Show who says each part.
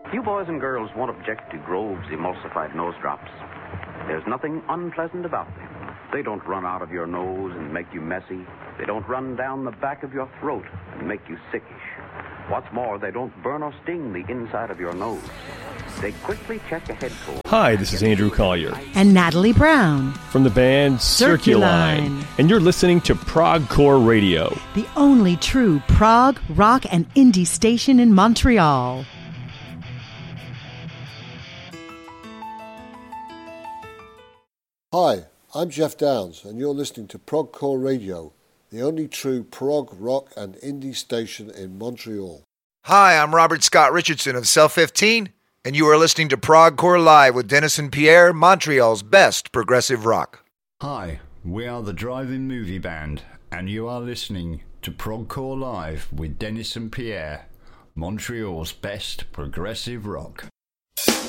Speaker 1: You boys and girls won't object to Grove's emulsified nose drops. There's nothing unpleasant about them. They don't run out of your nose and make you messy. They don't run down the back of your throat and make you sickish. What's more, they don't burn or sting the inside of your nose. They quickly check a head cold.
Speaker 2: Hi, this is Andrew Collier.
Speaker 3: And Natalie Brown.
Speaker 2: From the band Circuline. And you're listening to Progcore Radio.
Speaker 3: The only true prog, rock, and indie station in Montreal.
Speaker 4: Hi, I'm Jeff Downs, and you're listening to Progcore Radio, the only true prog, rock, and indie station in Montreal.
Speaker 5: Hi, I'm Robert Scott Richardson of Cell 15, and you are listening to Progcore Live with Dennis and Pierre, Montreal's best progressive rock.
Speaker 6: Hi, we are the Drive-In Movie Band, and you are listening to Progcore Live with Dennis and Pierre, Montreal's best progressive rock.